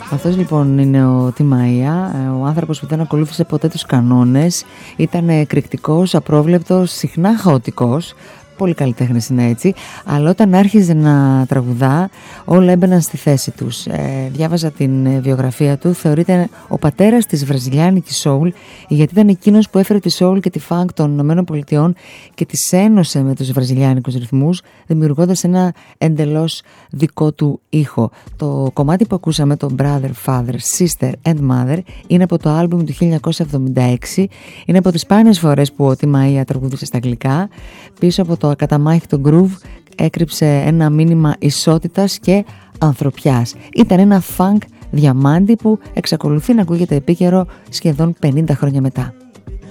Αυτός λοιπόν είναι ο Tim Maia, ο άνθρωπος που δεν ακολούθησε ποτέ τους κανόνες, ήταν εκρηκτικός, απρόβλεπτος, συχνά χαοτικός. Πολλοί καλλιτέχνες είναι έτσι, αλλά όταν άρχιζε να τραγουδά όλα έμπαιναν στη θέση τους. Διάβαζα την βιογραφία του, θεωρείται ο πατέρας της βραζιλιάνικης soul, γιατί ήταν εκείνος που έφερε τη soul και τη funk των ΗΠΑ και τις ένωσε με τους βραζιλιάνικους ρυθμούς, δημιουργώντας ένα εντελώς δικό του ήχο. Το κομμάτι που ακούσαμε, το Brother, Father, Sister and Mother, είναι από το άλμπουμ του 1976, είναι από τις σπάνιες φορές που ο Tim Maia τραγουδούσε στα αγγλικά. Πίσω από το ακαταμάχητο groove έκρυψε ένα μήνυμα ισότητας και ανθρωπιάς. Ήταν ένα funk διαμάντι που εξακολουθεί να ακούγεται επίκαιρο σχεδόν 50 χρόνια μετά.